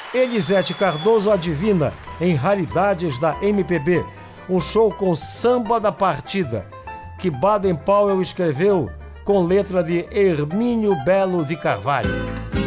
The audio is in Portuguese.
Elisete Cardoso adivina em Raridades da MPB, um show com Samba da Partida, que Baden Powell escreveu com letra de Hermínio Belo de Carvalho.